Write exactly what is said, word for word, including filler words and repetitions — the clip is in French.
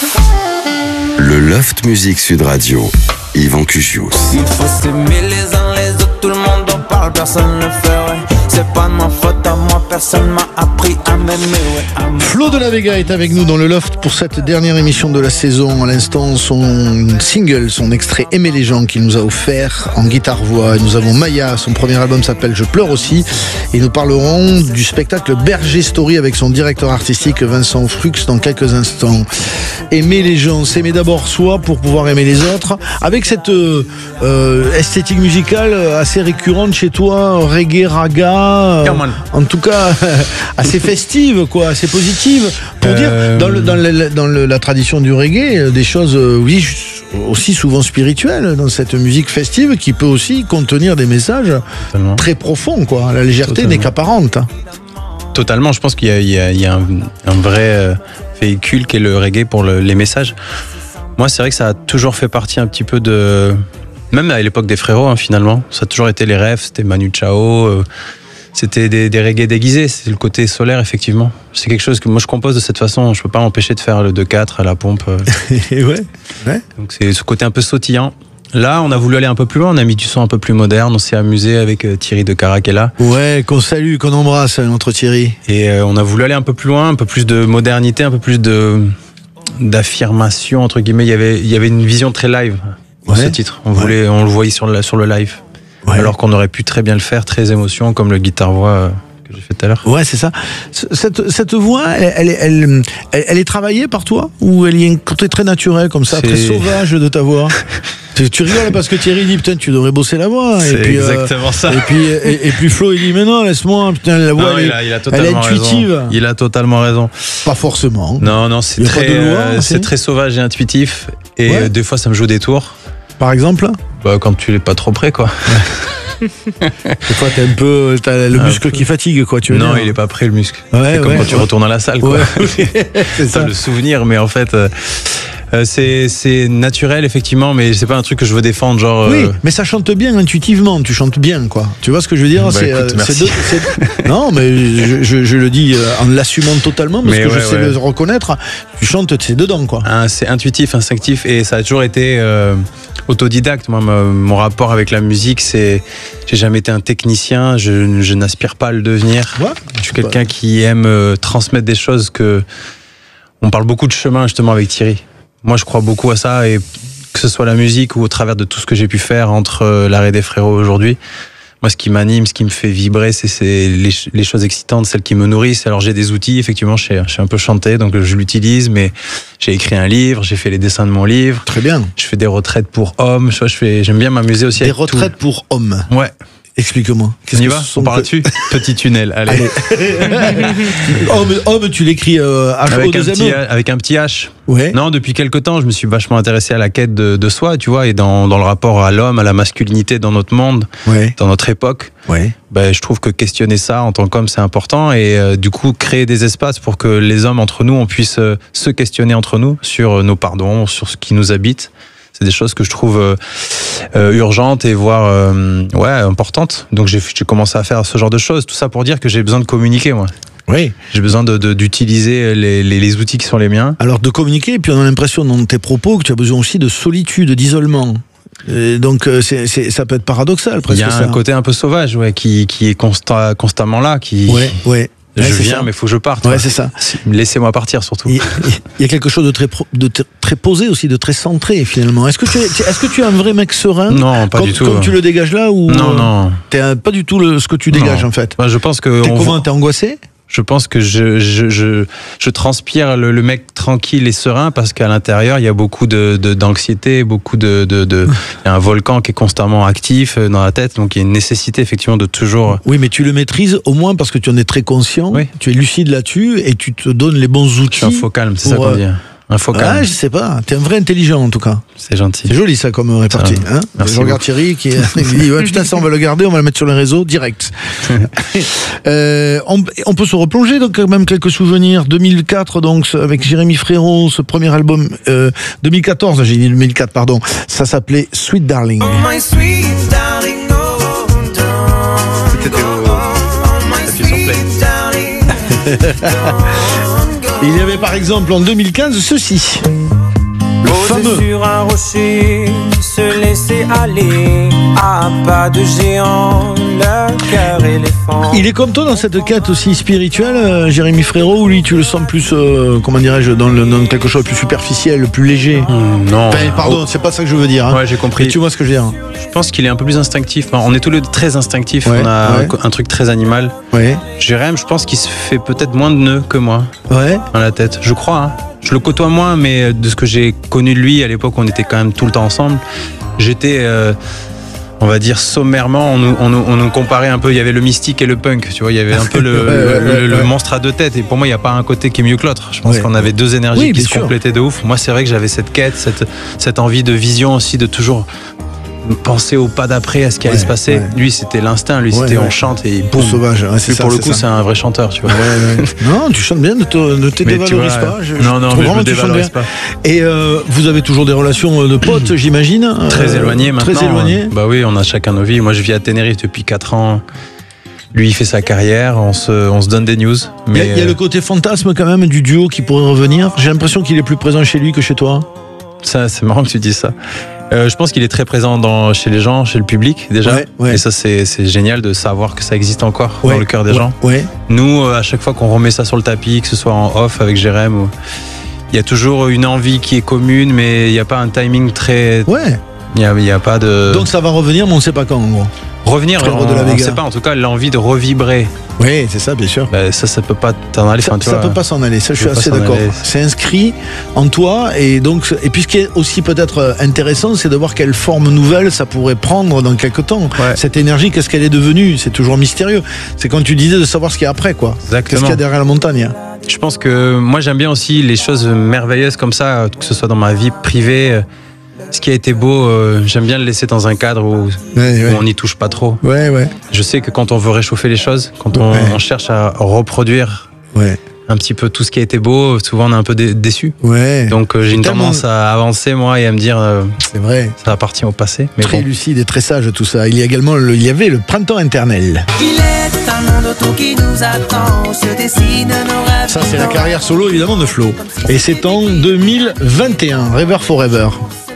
Le Loft Music Sud Radio, Yvan Cugius. Il faut s'aimer les uns les autres, tout le monde en parle, personne ne le fait, ouais. C'est pas de ma faute à moi, personne m'a appris à m'aimer, ouais. À m'aimer. Flo de la Vega est avec nous dans le Loft pour cette dernière émission de la saison. À l'instant, son single, son extrait Aimer les gens qu'il nous a offert en guitare-voix. Nous avons Maya, son premier album s'appelle Je pleure aussi. Et nous parlerons du spectacle Berger Story avec son directeur artistique Vincent Frux dans quelques instants. Aimer les gens, s'aimer d'abord soi pour pouvoir aimer les autres. Avec cette euh, euh, esthétique musicale assez récurrente chez toi, reggae, raga. Euh, en tout cas, assez festive, quoi, assez positive. Pour euh... dire, dans, le, dans, le, dans le, la tradition du reggae, des choses, euh, oui, aussi souvent spirituelles dans cette musique festive qui peut aussi contenir des messages Totalement. Très profonds, quoi. La légèreté Totalement. N'est qu'apparente. Totalement, je pense qu'il y a, il y a, il y a un, un vrai euh, véhicule qui est le reggae pour le, les messages. Moi, c'est vrai que ça a toujours fait partie un petit peu de... Même à l'époque des frérots, hein, finalement. Ça a toujours été les rêves, c'était Manu Chao, euh, c'était des, des reggae déguisés, c'est le côté solaire, effectivement. C'est quelque chose que moi je compose de cette façon, je peux pas m'empêcher de faire le deux quatre à la pompe. Euh. ouais, ouais. Donc c'est ce côté un peu sautillant. Là, on a voulu aller un peu plus loin, on a mis du son un peu plus moderne, on s'est amusé avec euh, Thierry de Caraquella. Ouais, qu'on salue, qu'on embrasse, notre Thierry. Et euh, on a voulu aller un peu plus loin, un peu plus de modernité, un peu plus de d'affirmation, entre guillemets. Il y avait, il y avait une vision très live dans ouais. ce titre. On, voulait, ouais. on le voyait sur le, sur le live. Ouais. Alors qu'on aurait pu très bien le faire, très émotion, comme le guitare-voix euh, que j'ai fait tout à l'heure. Ouais, c'est ça. Cette, cette voix, elle, elle, elle, elle, elle est travaillée par toi? Ou elle est un côté très naturel, comme ça, c'est... très sauvage de ta voix? tu, tu rigoles parce que Thierry dit, putain, tu devrais bosser la voix. C'est et puis, exactement euh, ça. Et puis, et, et puis Flo, il dit, mais non, laisse-moi, putain, la voix, non, elle, il a, il a elle est intuitive. Raison. Il a totalement raison. Pas forcément. Non, non, c'est, très, loi, euh, c'est très sauvage et intuitif. Et ouais. euh, des fois, ça me joue des tours. Par exemple? Bah, quand tu l'es pas trop près, quoi. Des fois, t'as un peu, t'as le muscle qui fatigue, quoi. Tu veux non, dire. Il est pas prêt, le muscle. Ouais, c'est comme ouais, quand ouais. tu retournes à la salle, quoi. Ouais. c'est ça. T'as le souvenir, mais en fait, euh, c'est, c'est naturel, effectivement, mais c'est pas un truc que je veux défendre, genre. Oui, euh... mais ça chante bien intuitivement. Tu chantes bien, quoi. Tu vois ce que je veux dire? Bah, c'est, écoute, c'est, deux, c'est non, mais je, je, je le dis en l'assumant totalement parce mais que ouais, je sais ouais. le reconnaître. Tu chantes, c'est dedans, quoi. Ah, c'est intuitif, instinctif, et ça a toujours été. Euh... autodidacte. Moi, mon rapport avec la musique, c'est, j'ai jamais été un technicien, je, je n'aspire pas à le devenir. Ouais, je suis quelqu'un qui aime euh, transmettre des choses que, on parle beaucoup de chemin, justement, avec Thierry. Moi, je crois beaucoup à ça, et que ce soit la musique ou au travers de tout ce que j'ai pu faire entre euh, l'arrêt des frérots aujourd'hui. Moi, ce qui m'anime, ce qui me fait vibrer, c'est, c'est les, les choses excitantes, celles qui me nourrissent. Alors, j'ai des outils, effectivement, je sais, je sais un peu chanter, donc je l'utilise, mais j'ai écrit un livre, j'ai fait les dessins de mon livre. Très bien. Je fais des retraites pour hommes, je fais, j'aime bien m'amuser aussi des avec Des retraites tout. Pour hommes. Ouais. Explique-moi. Qu'est-ce on y va On part là-dessus. Petit tunnel, allez. allez. homme, homme, tu l'écris euh, H avec, un petit, avec un petit H. Ouais. Non, depuis quelques temps, je me suis vachement intéressé à la quête de, de soi, tu vois, et dans, dans le rapport à l'homme, à la masculinité dans notre monde, ouais. dans notre époque. Ouais. Ben, je trouve que questionner ça en tant qu'homme, c'est important, et euh, du coup, créer des espaces pour que les hommes entre nous, on puisse euh, se questionner entre nous sur euh, nos pardons, sur ce qui nous habite. C'est des choses que je trouve euh, euh, urgentes et voire euh, ouais, importantes. Donc j'ai, j'ai commencé à faire ce genre de choses. Tout ça pour dire que j'ai besoin de communiquer, moi. Oui. J'ai besoin de, de, d'utiliser les, les, les outils qui sont les miens. Alors de communiquer, et puis on a l'impression dans tes propos que tu as besoin aussi de solitude, d'isolement. Et donc c'est, c'est, ça peut être paradoxal presque. Il y a ça. Un côté un peu sauvage, ouais, qui, qui est constant, constamment là. Qui... Ouais, ouais. Je ouais, viens, ça. Mais il faut que je parte. Ouais, ouais. c'est ça. Laissez-moi partir, surtout. Il, il y a quelque chose de très, pro, de t- très posé aussi, de très centré, finalement. Est-ce que tu es, est-ce que tu es un vrai mec serein? Non, pas comme, du tout. Comme tu le dégages là ou non, non. T'es un, pas du tout le, ce que tu dégages, non. en fait. Bah, je pense que. T'es on comment? voit... T'es angoissé? Je pense que je, je, je, je transpire le, le mec tranquille et serein parce qu'à l'intérieur, il y a beaucoup de, de, d'anxiété, beaucoup de, de, de... Il y a un volcan qui est constamment actif dans la tête, donc il y a une nécessité effectivement de toujours... Oui, mais tu le maîtrises au moins parce que tu en es très conscient, oui. Tu es lucide là-dessus et tu te donnes les bons outils. Je suis un faux calme, c'est pour, ça qu'on dit. Un faux calme. Ah, je sais pas. T'es un vrai intelligent en tout cas. C'est gentil. C'est joli ça comme répartie. Hein, je regarde Thierry qui dit ouais, putain ça on va le garder, on va le mettre sur les réseaux direct. euh, on, on peut se replonger donc quand même quelques souvenirs. deux mille quatre donc avec Jérémy Frérot, ce premier album euh, deux mille quatorze, j'ai dit deux mille quatre pardon. Ça s'appelait Sweet Darling. Oh my sweet darling, oh don't C'était go, au... oh my sweet darling, don't go. Il y avait par exemple en deux mille quinze ceci. Le Poser fameux. sur un rocher, se laisser aller à pas de géant, le cœur éléphant. Il est comme toi dans cette quête aussi spirituelle, euh, Jérémy Frérot, ou lui tu le sens plus, euh, comment dirais-je, dans, le, dans quelque chose de plus superficiel, plus léger. Mmh, non. Enfin, pardon, c'est pas ça que je veux dire. Hein. Ouais, j'ai compris. Mais tu vois ce que je veux dire. Je pense qu'il est un peu plus instinctif. On est tous les deux très instinctifs. Ouais, on a ouais. un, un truc très animal. Ouais. Jérém, je pense qu'il se fait peut-être moins de nœuds que moi Ouais. dans la tête. Je crois. Hein. Je le côtoie moins, mais de ce que j'ai connu de lui, à l'époque, on était quand même tout le temps ensemble. J'étais, euh, on va dire, sommairement, on nous, on, nous, on nous comparait un peu. Il y avait le mystique et le punk, tu vois. Il y avait un peu le, Ouais, ouais, le, ouais, le ouais. monstre à deux têtes. Et pour moi, il n'y a pas un côté qui est mieux que l'autre. Je pense Ouais. qu'on avait deux énergies Oui, qui bien se sûr. complétaient de ouf. Moi, c'est vrai que j'avais cette quête, cette, cette envie de vision aussi, de toujours penser au pas d'après, à ce qui allait Ouais, se passer. ouais. Lui, c'était l'instinct. Lui, Ouais, c'était ouais. on chante et Pour boum. sauvage. Ouais, c'est Lui, ça, pour le c'est coup, ça. c'est un vrai chanteur, tu vois. Ouais, ouais. Non, tu chantes bien, ne te, ne te Mais tu dévalorise vois, pas. Je, non, non, je trouve mais je vraiment me que tu chantes dévalorise bien. pas. Et euh, vous avez toujours des relations de potes, j'imagine. Très euh, éloigné maintenant. Très éloigné. Bah oui, on a chacun nos vies. Moi, je vis à Tenerife depuis quatre ans. Lui, il fait sa carrière. On se, on se donne des news. Il y, Mais a, il y a le côté fantasme quand même du duo qui pourrait revenir. J'ai l'impression qu'il est plus présent chez lui que chez toi. ça, c'est marrant que tu dises ça. Euh, je pense qu'il est très présent dans, chez les gens, chez le public déjà. Ouais, ouais. Et ça, c'est, c'est génial de savoir que ça existe encore Ouais, dans le cœur des ouais, gens. Ouais. Nous, euh, à chaque fois qu'on remet ça sur le tapis, que ce soit en off avec Jérém, ou... il y a toujours une envie qui est commune, mais il n'y a pas un timing très. Ouais. Il n'y a, il y a pas de. Donc ça va revenir, mais on ne sait pas quand en gros. revenir, Frérot on de la ne Vega. sait pas. En tout cas, l'envie de revibrer, Oui, c'est ça, bien sûr. bah, ça, ça peut pas t'en aller. Ça, Enfin, tu ça vois, peut pas s'en aller, ça je ça suis peut pas assez s'en d'accord. aller. C'est inscrit en toi et donc et puis ce qui est aussi peut-être intéressant, c'est de voir quelle forme nouvelle ça pourrait prendre dans quelques temps. Ouais. Cette énergie, qu'est-ce qu'elle est devenue? C'est toujours mystérieux. C'est quand tu disais de savoir ce qu'il y a après, quoi. Qu'est-ce Exactement. qu'il y a derrière la montagne? Je pense que moi j'aime bien aussi les choses merveilleuses comme ça, que ce soit dans ma vie privée. Ce qui a été beau, euh, j'aime bien le laisser dans un cadre où, Ouais, ouais. où on n'y touche pas trop. Ouais, ouais, Je sais que quand on veut réchauffer les choses, quand on, Ouais. on cherche à reproduire ouais, un petit peu tout ce qui a été beau, souvent on est un peu dé- déçu. ouais. Donc euh, j'ai une tellement- tendance à avancer moi et à me dire euh, C'est vrai. ça appartient au passé. Mais Très bon. lucide et très sage tout ça. Il y a également le, il y avait le printemps éternel. Il est un monde autour qui nous attend, on se dessine nos rêves. Ça c'est la carrière solo évidemment de Flo. Et c'est en deux mille vingt et un, River Forever.